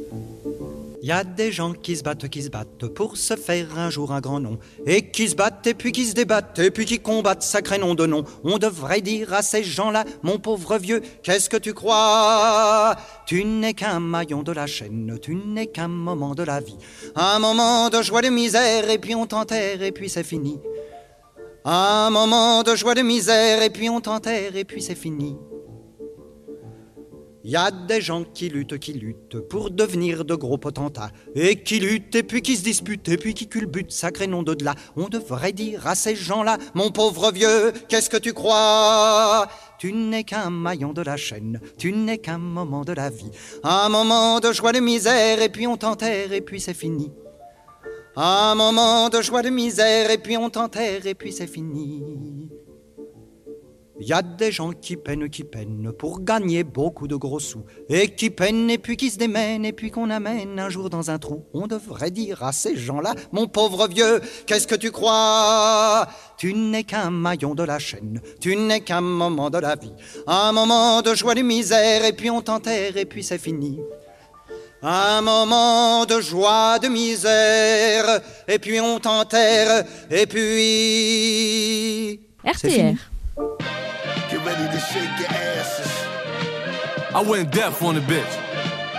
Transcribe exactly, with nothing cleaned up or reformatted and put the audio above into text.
Y a des gens qui se battent, qui se battent pour se faire un jour un grand nom. Et qui se battent et puis qui se débattent et puis qui combattent, sacré nom de nom. On devrait dire à ces gens-là, mon pauvre vieux, qu'est-ce que tu crois? Tu n'es qu'un maillon de la chaîne, tu n'es qu'un moment de la vie. Un moment de joie, de misère et puis on t'enterre et puis c'est fini. Un moment de joie, de misère et puis on t'enterre et puis c'est fini. Y a des gens qui luttent, qui luttent pour devenir de gros potentats. Et qui luttent et puis qui se disputent et puis qui culbutent, sacré nom de là. On devrait dire à ces gens-là, mon pauvre vieux, qu'est-ce que tu crois? Tu n'es qu'un maillon de la chaîne, tu n'es qu'un moment de la vie. Un moment de joie, de misère et puis on t'enterre et puis c'est fini. Un moment de joie, de misère et puis on t'enterre et puis c'est fini. Y a des gens qui peinent, qui peinent pour gagner beaucoup de gros sous. Et qui peinent et puis qui se démènent et puis qu'on amène un jour dans un trou. On devrait dire à ces gens-là, mon pauvre vieux, qu'est-ce que tu crois? Tu n'es qu'un maillon de la chaîne, tu n'es qu'un moment de la vie. Un moment de joie, de misère et puis on t'enterre et puis c'est fini. Un moment de joie, de misère et puis on t'enterre et puis... R T R. Get ready to shake your asses. I went deaf on the bitch.